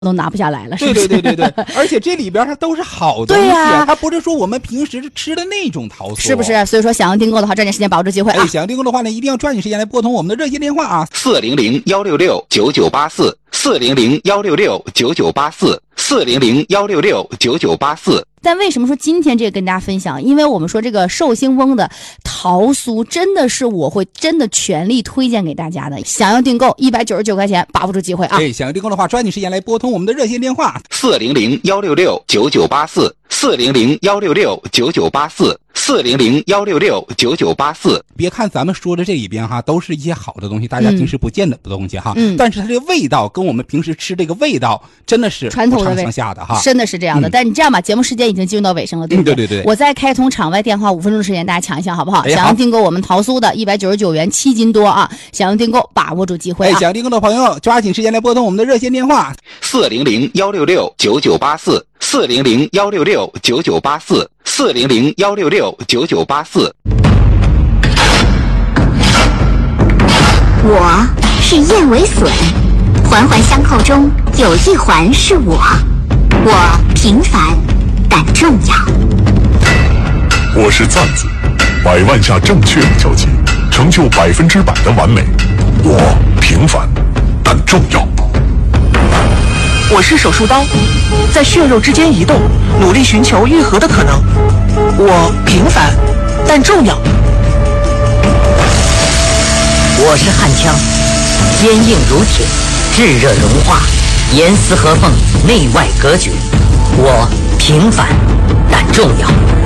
都拿不下来了，是对不是？ 对对对对，而且这里边它都是好东西， 对呀它不是说我们平时吃的那种桃酥， 是不是？所以说想要订购的话，抓紧时间把握住机会啊！ 想要订购的话呢，一定要抓紧时间来拨通我们的热线电话啊 ，400-166-9984，400-166-9984，400-166-9984。 但为什么说今天这个跟大家分享？因为我们说这个寿星翁的桃酥真的是我会真的全力推荐给大家的。想要订购199块钱，把握住机会啊！ 想要订购的话，抓紧时间来拨通我们的热线电话 ，400-166-9984，400-166-9984，400-166-9984。 别看咱们说的这里边哈，都是一些好的东西，大家平时不见的东西哈，但是它这个味道跟我们平时吃这个味道真的是传统的不相上下的哈， 真的是这样的。但你这样吧，节目时间已经进入到尾声了，对不对？ 对对对。 我再开通场外电话5分钟的时间，大家抢一下好不好？想要订购我们桃酥的199元7斤多啊！想要订购，把握住机会啊！ 想要订购的朋友，抓紧时间来拨通我们的热线电话 ，400-166-9984，400-166-9984，400-166-9984。 我是燕尾笋，环环相扣中有一环是我平凡但重要。 我是赞子，100万下正确的交集，成就100%的完美。我平凡但重要。 我是手术刀，在血肉之间移动，努力寻求愈合的可能。我平凡但重要。 我是焊枪，坚硬如铁，炙热融化，严丝合缝，内外隔绝。我平凡但重要。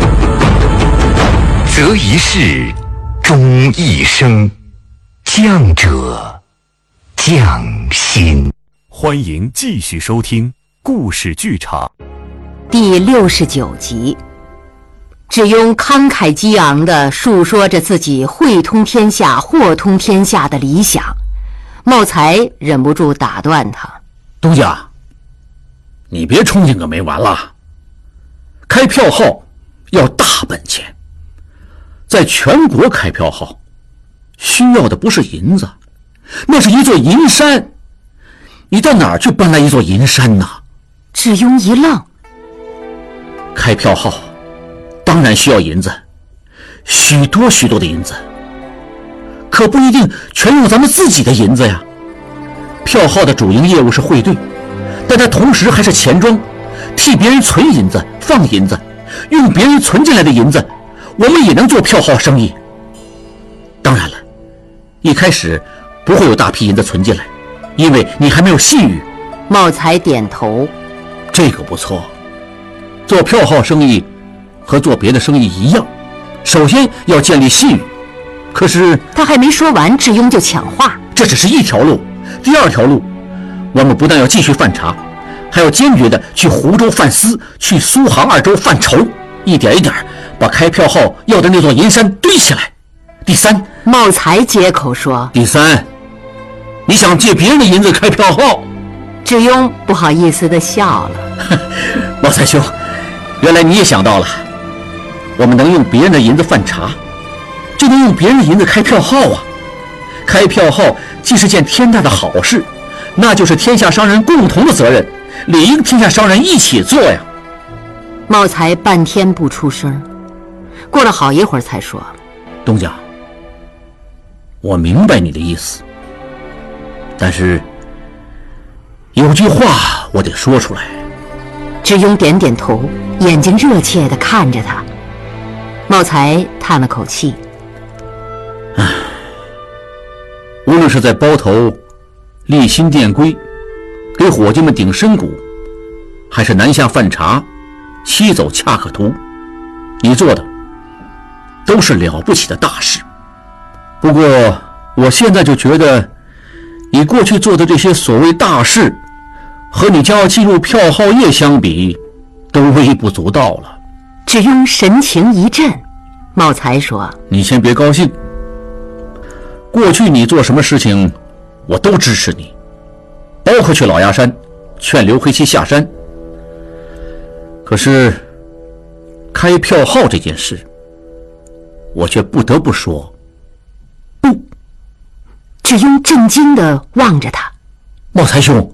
择一事，终一生，将者将心。 欢迎继续收听故事剧场第69集。智庸慷慨激昂地述说着自己会通天下、货通天下的理想，茂才忍不住打断他：“ 东家，你别憧憬个没完了。开票号要大本钱，在全国开票号，需要的不是银子，那是一座银山。你到哪儿去搬来一座银山呢？” 智庸一愣：“ 开票号当然需要银子，许多许多的银子，可不一定全用咱们自己的银子呀。票号的主营业务是汇兑，但它同时还是钱庄，替别人存银子、放银子，用别人存进来的银子，我们也能做票号生意。当然了，一开始不会有大批银子存进来，因为你还没有信誉。” 茂才点头：“ 这个不错，做票号生意和做别的生意一样，首先要建立信誉。可是他还没说完，智庸就抢话：“ 这只是一条路，第二条路，我们不但要继续犯茶，还要坚决的去湖州犯私，去苏杭2州犯筹，一点一点把开票号要的那座银山堆起来。第三， 茂才接口说： 第三，你想借别人的银子开票号？” 智庸不好意思地笑了：“ 茂才兄，原来你也想到了，我们能用别人的银子犯茶，就能用别人的银子开票号啊！开票号既是件天大的好事，那就是天下商人共同的责任，理应天下商人一起做呀。” 茂才半天不出声，过了好一会儿才说：“ 东家，我明白你的意思，但是有句话我得说出来。” 智庸点点头，眼睛热切地看着他。茂才叹了口气：“ 唉，无论是在包头立新店规，给伙计们顶深谷，还是南下犯茶，西走恰可图，你做的都是了不起的大事。不过我现在就觉得，你过去做的这些所谓大事，和你将要进入票号业相比，都微不足道了。” 智庸神情一震，茂才说：“ 你先别高兴，过去你做什么事情，我都支持你，包括去老崖山劝刘黑七下山。可是开票号这件事，我却不得不说不。” 智庸震惊地望着他：“ 茂才兄，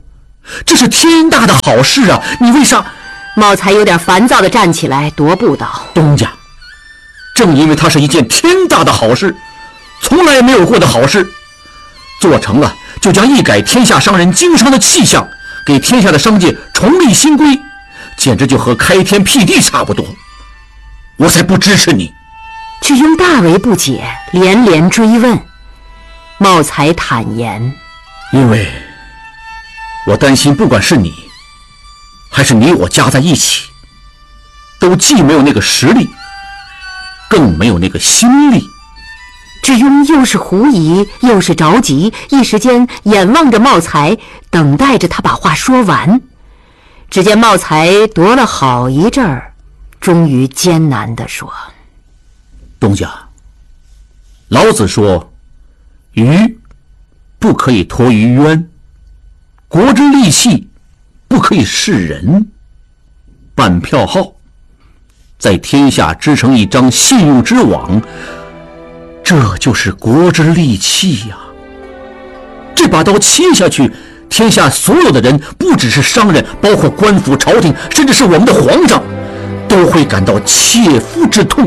这是天大的好事啊！你为啥？ 茂才有点烦躁地站起来踱步道： 东家，正因为它是一件天大的好事，从来没有过的好事，做成了就将一改天下商人经商的气象，给天下的商界重立新规，简直就和开天辟地差不多，我才不支持你。 智庸大为不解，连连追问。茂才坦言： 因为我担心，不管是你还是你我加在一起，都既没有那个实力，更没有那个心力。 智庸又是狐疑又是着急，一时间眼望着茂才，等待着他把话说完。只见茂才踱了好一阵儿，终于艰难地说： 东家，老子说，鱼不可以托于渊，国之利器不可以示人。办票号，在天下织成一张信用之网，这就是国之利器呀。这把刀切下去，天下所有的人，不只是商人，包括官府朝廷，甚至是我们的皇上，都会感到切肤之痛。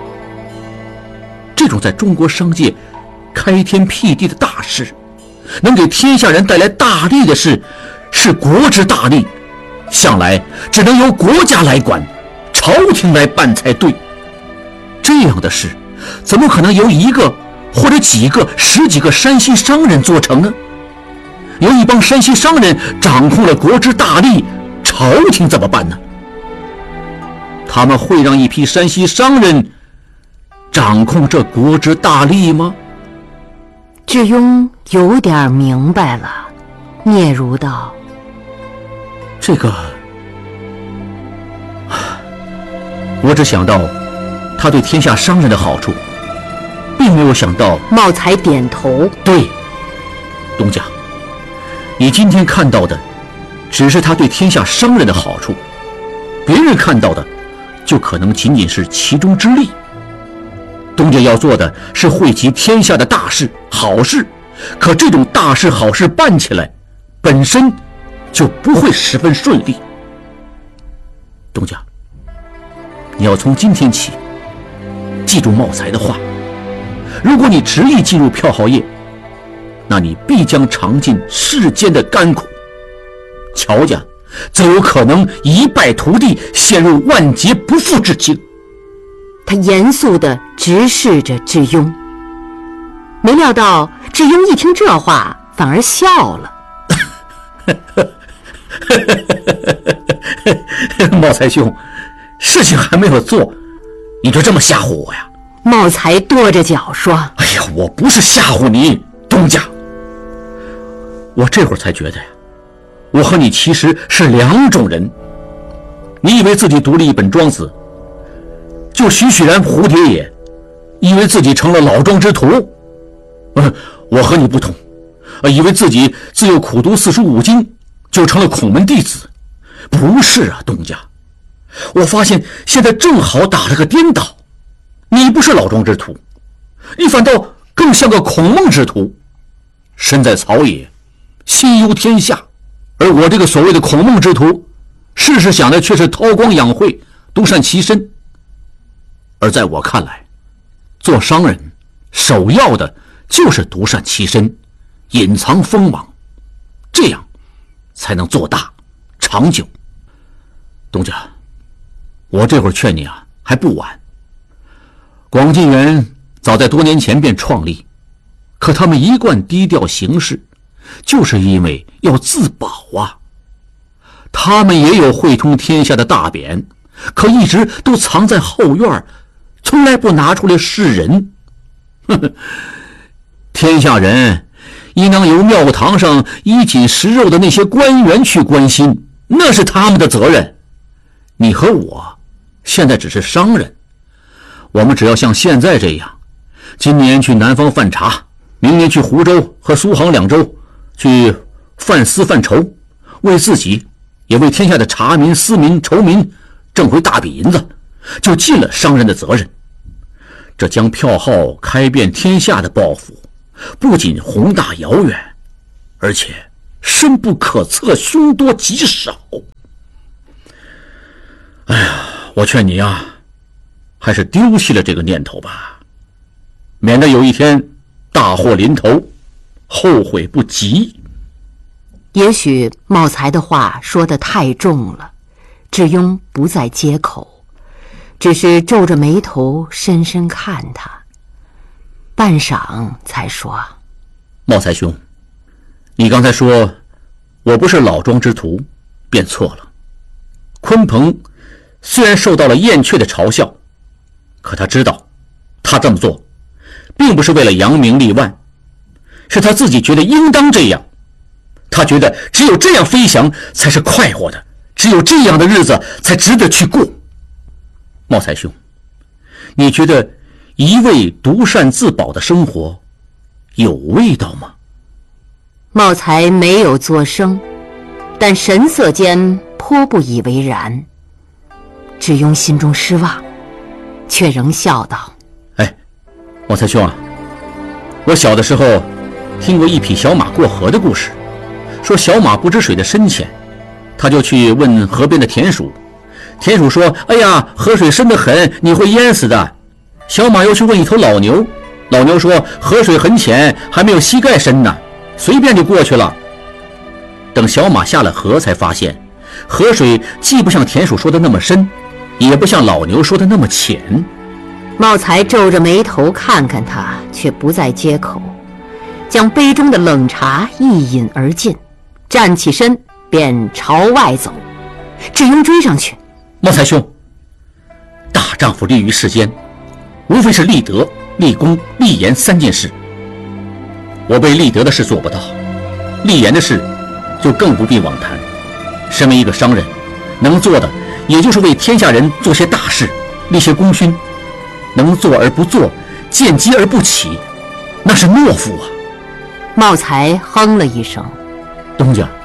这种在中国商界开天辟地的大事，能给天下人带来大利的事，是国之大利，向来只能由国家来管，朝廷来办才对。这样的事怎么可能由一个或者几个、十几个山西商人做成呢？由一帮山西商人掌控了国之大利，朝廷怎么办呢？他们会让一批山西商人掌控这国之大利吗？ 智庸有点明白了，嗫嚅道： 这个，我只想到他对天下商人的好处，并没有想到。 茂才点头： 对，东家，你今天看到的只是他对天下商人的好处，别人看到的就可能仅仅是其中之利。东家要做的是惠及天下的大事好事，可这种大事好事办起来本身就不会十分顺利。东家，你要从今天起记住茂才的话，如果你执意进入票号业，那你必将尝尽世间的甘苦，乔家则有可能一败涂地，陷入万劫不复之境。 他严肃地直视着智庸，没料到智庸一听这话反而笑了。 茂才兄，事情还没有做，你就这么吓唬我呀？ 茂才跺着脚说： 哎呀，我不是吓唬你，东家，我这会儿才觉得呀，我和你其实是两种人。你以为自己读了一本庄子，就栩栩然蝴蝶也，以为自己成了老庄之徒。我和你不同，以为自己自幼苦读四书五经，就成了孔门弟子。不是啊，东家，我发现现在正好打了个颠倒，你不是老庄之徒，你反倒更像个孔孟之徒，身在草野，心忧天下。而我这个所谓的孔孟之徒，事实想的却是韬光养晦，独善其身。而在我看来，做商人首要的就是独善其身，隐藏锋芒，这样才能做大长久。东家，我这会儿劝你啊，还不晚。广进园早在多年前便创立，可他们一贯低调行事，就是因为要自保啊。他们也有汇通天下的大匾，可一直都藏在后院，从来不拿出来示人。天下人应当由庙堂上衣锦食肉的那些官员去关心，那是他们的责任。你和我现在只是商人，我们只要像现在这样，今年去南方犯茶，明年去湖州和苏杭两州去犯私犯仇，为自己也为天下的茶民私民仇民挣回大笔银子，就尽了商人的责任。这将票号开遍天下的抱负，不仅宏大遥远，而且深不可测，凶多吉少。哎呀，我劝你啊，还是丢弃了这个念头吧，免得有一天大祸临头，后悔不及。 也许茂才的话说得太重了，智庸不再接口，只是皱着眉头深深看他，半晌才说： 茂才兄，你刚才说我不是老庄之徒，便错了。鲲鹏虽然受到了燕雀的嘲笑，可他知道他这么做并不是为了扬名立万，是他自己觉得应当这样。他觉得只有这样飞翔才是快活的，只有这样的日子才值得去过。茂才兄，你觉得一味独善自保的生活有味道吗？ 茂才没有作声，但神色间颇不以为然。智庸心中失望，却仍笑道： 哎，茂才兄啊，我小的时候听过一匹小马过河的故事，说小马不知水的深浅，他就去问河边的田鼠，田鼠说：哎呀，河水深得很，你会淹死的。小马又去问一头老牛，老牛说：河水很浅，还没有膝盖深呢，随便就过去了。等小马下了河，才发现河水既不像田鼠说的那么深，也不像老牛说的那么浅。 茂才皱着眉头看看他，却不再接口，将杯中的冷茶一饮而尽，站起身便朝外走。智庸追上去： 茂才兄，大丈夫立于世间，无非是立德、立功、立言三件事。我被立德的事做不到，立言的事就更不必妄谈。身为一个商人，能做的也就是为天下人做些大事，立些功勋。能做而不做，见机而不起，那是懦夫啊。 茂才哼了一声： 东家，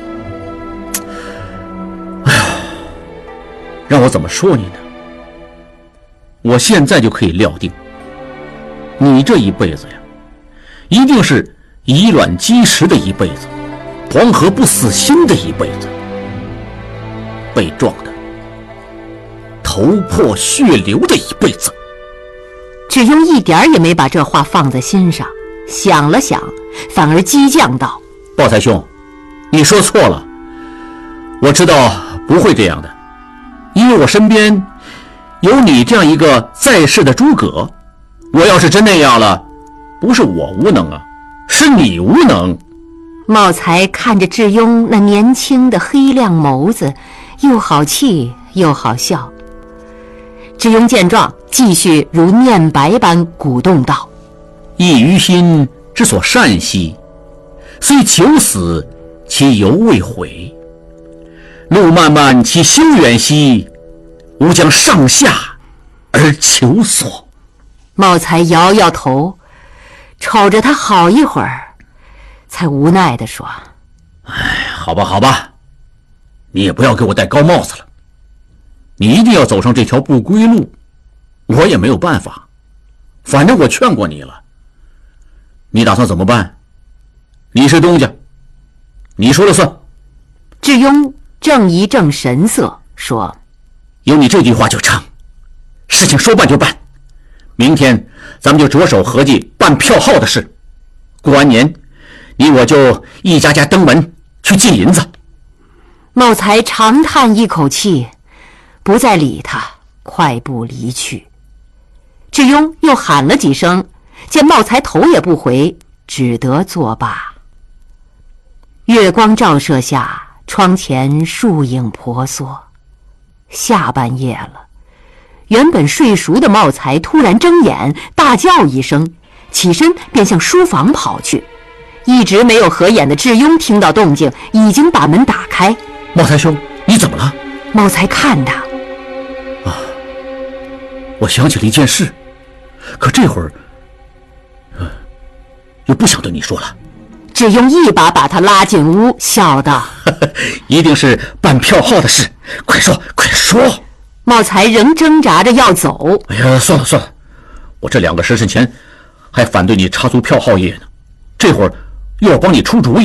哎呀，让我怎么说你呢？我现在就可以料定，你这一辈子呀，一定是以卵击石的一辈子，黄河不死心的一辈子，被撞的头破血流的一辈子。 智庸一点也没把这话放在心上，想了想，反而激将道： 豹才兄，你说错了，我知道不会这样的，因为我身边有你这样一个在世的诸葛。我要是真那样了，不是我无能啊，是你无能。 茂才看着智庸那年轻的黑亮眸子，又好气又好笑。智庸见状，继续如念白般鼓动道： 一于心之所善兮，虽求死，其犹未悔。路漫漫其修远兮，吾将上下而求索。 茂才摇摇头，瞅着他好一会儿，才无奈地说： 哎，好吧好吧，你也不要给我戴高帽子了，你一定要走上这条不归路，我也没有办法，反正我劝过你了。你打算怎么办？你是东家，你说了算。 智庸正一正神色说： 有你这句话就成，事情说办就办。明天咱们就着手合计办票号的事，过完年你我就一家家登门去进银子。 茂才长叹一口气，不再理他，快步离去。智庸又喊了几声，见茂才头也不回，只得作罢。月光照射下，窗前树影婆娑。下半夜了，原本睡熟的茂才突然睁眼，大叫一声，起身便向书房跑去。一直没有合眼的智庸听到动静，已经把门打开。 茂才兄，你怎么了？ 茂才看他： 我想起了一件事，可这会儿又不想对你说了。 智庸一把把他拉进屋，笑道： 一定是办票号的事，快说快说。 茂才仍挣扎着要走。 哎呀，算了算了，我这2个时辰前还反对你插足票号业呢，这会儿又要帮你出主意，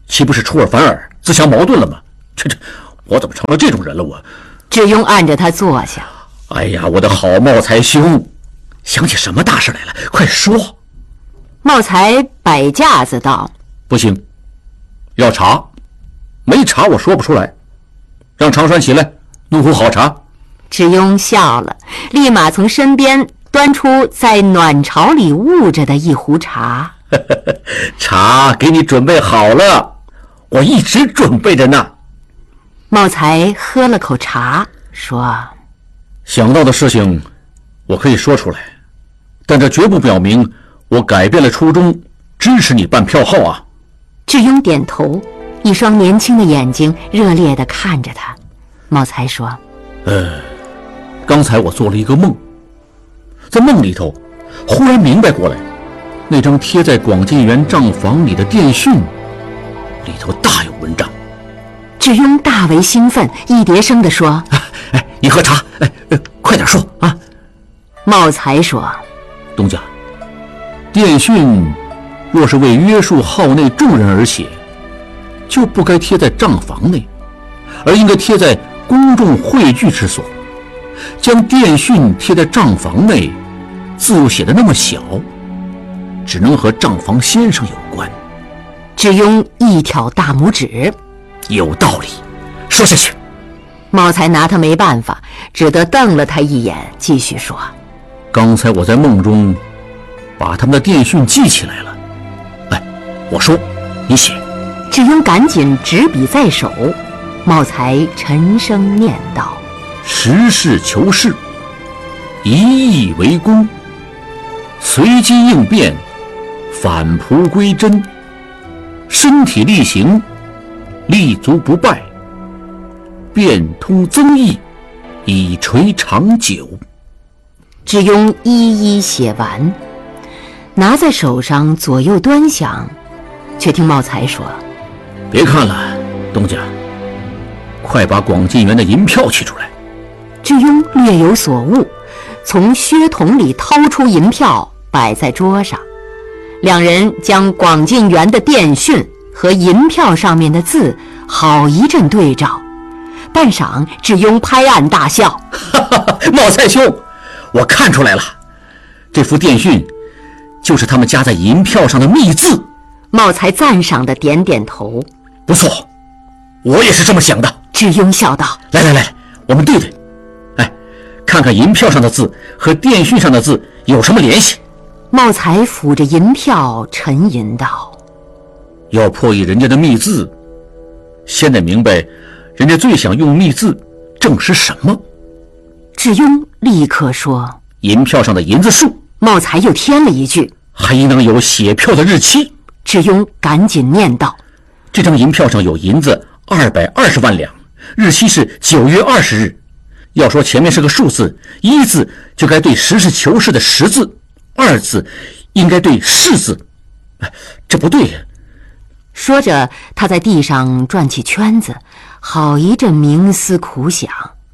岂不是出尔反尔，自相矛盾了吗？这，我怎么成了这种人了？我。 智庸按着他坐下。 哎呀，我的好茂才兄，想起什么大事来了？快说。 茂才摆架子道：“ 不行，要茶，没茶我说不出来。让长栓起来，弄壶好茶。” 智庸笑了，立马从身边端出在暖巢里焐着的一壶茶。 茶给你准备好了，我一直准备着呢。 茂才喝了口茶，说：“ 想到的事情，我可以说出来，但这绝不表明我改变了初衷，支持你办票号啊。” 智庸点头，一双年轻的眼睛热烈地看着他。茂才说：“ 刚才我做了一个梦，在梦里头，忽然明白过来，那张贴在广进园账房里的电讯，里头大有文章。” 智庸大为兴奋，一叠声地说：“ 你喝茶，快点说啊！” 茂才说：“ 东家，电讯若是为约束号内众人而写，就不该贴在账房内，而应该贴在公众汇聚之所。将电讯贴在账房内，字又写得那么小，只能和账房先生有关。” 智庸一挑大拇指：“ 有道理，说下去。” 茂才拿他没办法，只得瞪了他一眼，继续说：“ 刚才我在梦中把他们的电讯记起来了。我说，你写。” 智庸赶紧执笔在手。茂才沉声念道：“ 实事求是，一意为公，随机应变，返璞归真，身体力行，立足不败，变通增益，以垂长久。” 智庸一一写完，拿在手上左右端详，却听茂才说：“ 别看了，东家，快把广进园的银票取出来。” 智庸略有所悟，从靴筒里掏出银票摆在桌上。两人将广进园的电讯和银票上面的字好一阵对照。半晌，智庸拍案大笑：“ 茂才兄，我看出来了，这幅电讯就是他们夹在银票上的密字。” 茂才赞赏地点点头：“ 不错，我也是这么想的。” 智庸笑道：“ 来，我们对对，看看银票上的字和电讯上的字有什么联系。” 茂才抚着银票沉吟道：“ 要破译人家的密字，现在明白人家最想用密字正是什么。” 智庸立刻说：“ 银票上的银子数。” 茂才又添了一句：“ 还应当有写票的日期。” 智庸赶紧念道：“ 这张银票上有银子220万两，日期是9月20日。要说前面是个数字，1字就该对实事求是的实字，2字应该对是字，这不对呀。” 说着，他在地上转起圈子，好一阵冥思苦想。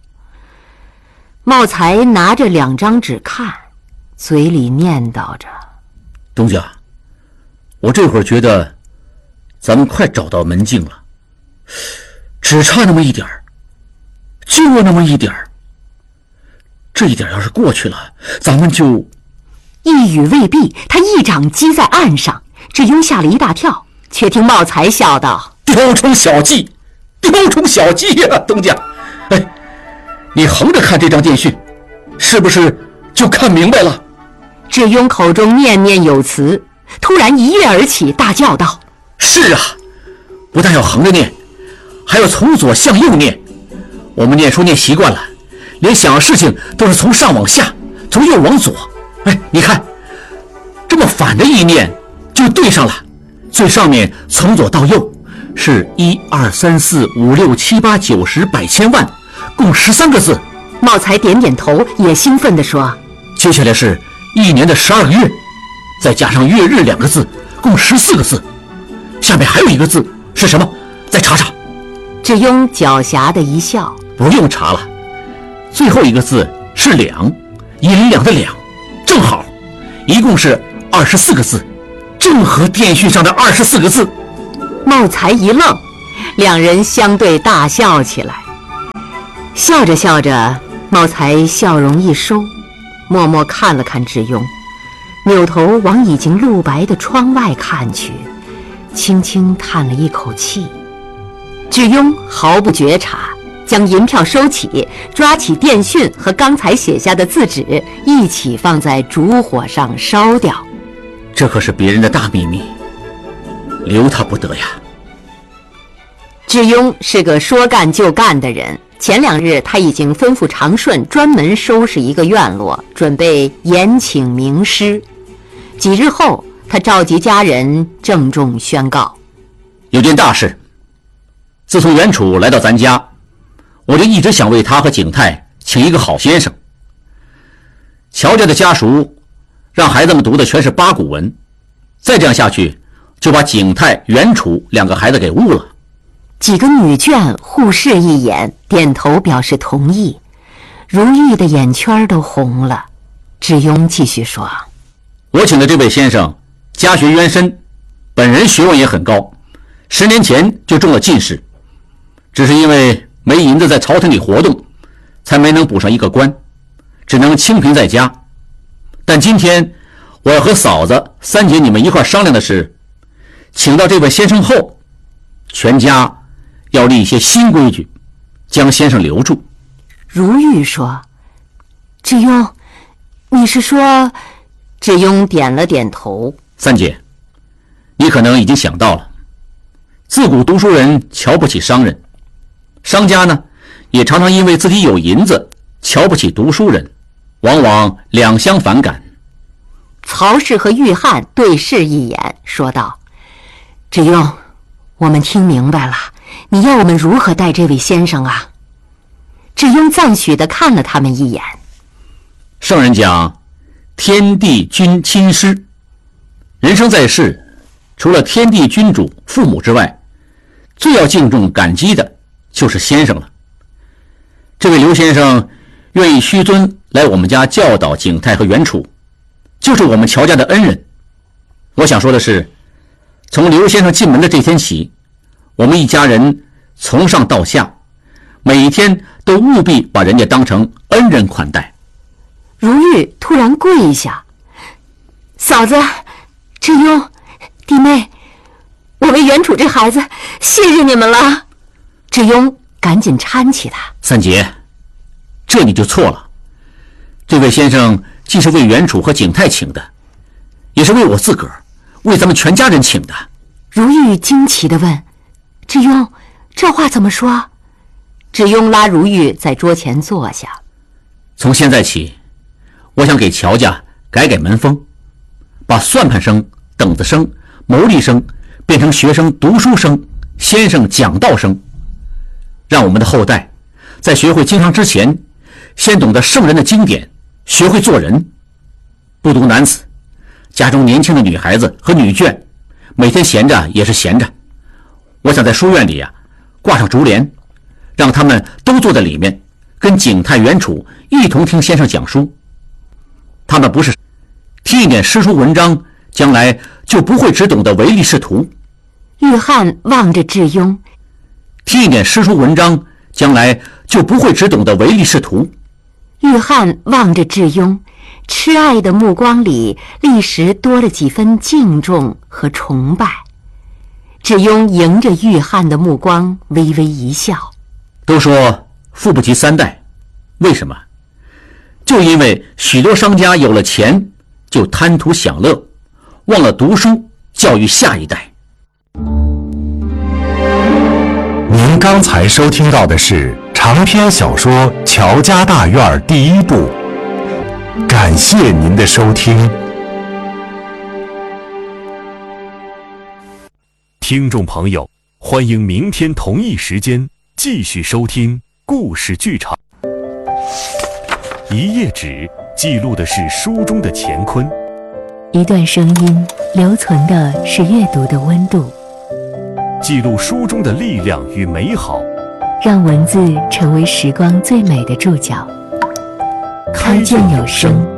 茂才拿着2张纸看，嘴里念叨着：“ 东家，我这会儿觉得咱们快找到门径了，只差那么一点儿，就那么一点儿。这一点要是过去了，咱们就……” 一语未毕，他一掌击在案上。智庸吓了一大跳，却听茂才笑道：“ 雕虫小技，雕虫小技呀，东家！你横着看这张电讯，是不是就看明白了？” 智庸口中念念有词，突然一跃而起，大叫道：“ 是啊，不但要横着念，还要从左向右念。我们念书念习惯了，连想事情都是从上往下，从右往左。你看，这么反着一念就对上了。最上面从左到右是1、2、3、4、5、6、7、8、9、10、100、千万，共13个字。” 茂才点点头，也兴奋地说：“ 接下来是1年的12个月，再加上月日2个字，共14个字。下面还有一个字是什么？再查查。” 智庸狡黠的一笑：“ 不用查了，最后一个字是两，银两的两，正好，一共是24个字，正合电讯上的24个字。” 茂才一愣，两人相对大笑起来。笑着笑着，茂才笑容一收，默默看了看智庸，扭头往已经露白的窗外看去，轻轻叹了一口气。智庸毫不觉察，将银票收起，抓起电讯和刚才写下的字纸一起放在烛火上烧掉。 这可是别人的大秘密，留他不得呀。 智庸是个说干就干的人，前2日他已经吩咐长顺专门收拾一个院落，准备延请名师。几日后，他召集家人郑重宣告： 有件大事，自从袁楚来到咱家，我就一直想为他和景泰请一个好先生。乔家的家属让孩子们读的全是八股文，再这样下去就把景泰、袁楚2个孩子给误了。 几个女眷互视一眼，点头表示同意。如玉的眼圈都红了。智庸继续说： 我请的这位先生家学渊深，本人学问也很高，10年前就中了进士，只是因为没银子在朝廷里活动，才没能补上一个官，只能清贫在家。但今天我要和嫂子、三姐你们一块商量的是，请到这位先生后，全家要立一些新规矩，将先生留住。 如玉说：智庸，你是说？智庸点了点头。 三姐，你可能已经想到了，自古读书人瞧不起商人，商家呢也常常因为自己有银子瞧不起读书人，往往两相反感。 曹氏和玉翰对视一眼，说道：智庸，我们听明白了，你要我们如何待这位先生啊？智庸赞许地看了他们一眼。 圣人讲天地君亲师，人生在世，除了天地君主父母之外，最要敬重感激的就是先生了。这位刘先生愿意屈尊来我们家教导景泰和袁楚，就是我们乔家的恩人。我想说的是，从刘先生进门的这天起，我们一家人从上到下，每一天都务必把人家当成恩人款待。 如玉突然跪下：嫂子、智庸、弟妹，我为袁楚这孩子谢谢你们了。智庸赶紧搀起他： 三姐，这你就错了，这位先生既是为袁楚和景泰请的，也是为我自个儿，为咱们全家人请的。 如玉惊奇地问：智庸，这话怎么说？智庸拉如玉在桌前坐下： 从现在起，我想给乔家改改门风，把算盘生、等子生、谋利生变成学生读书生、先生讲道生，让我们的后代在学会经商之前，先懂得圣人的经典，学会做人。不独男子，家中年轻的女孩子和女眷每天闲着也是闲着，我想在书院里挂上竹帘，让他们都坐在里面，跟景泰、袁楚一同听先生讲书。他们不是听一点诗书文章，将来就不会只懂得唯利是图。 玉翰望着智庸： 听一点诗书文章，将来就不会只懂得唯利是图。 玉翰望着智庸，痴爱的目光里立时多了几分敬重和崇拜。智庸迎着玉翰的目光微微一笑： 都说富不及三代，为什么？就因为许多商家有了钱就贪图享乐，忘了读书教育下一代。 您刚才收听到的是长篇小说《乔家大院》第1部，感谢您的收听。 听众朋友，欢迎明天同一时间继续收听故事剧场。一页纸记录的是书中的乾坤， 一段声音留存的是阅读的温度， 记录书中的力量与美好， 让文字成为时光最美的注脚。开卷有声，